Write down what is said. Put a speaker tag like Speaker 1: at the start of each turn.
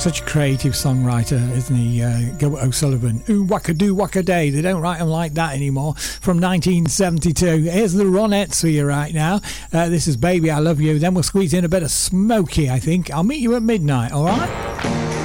Speaker 1: Such a creative songwriter, isn't he? Gilbert O'Sullivan. Ooh, wacka-doo, wacka-day. They don't write them like that anymore. From 1972. Here's the Ronettes for you right now. This is Baby, I Love You. Then we'll squeeze in a bit of Smokey, I think. I'll meet you at midnight, all right?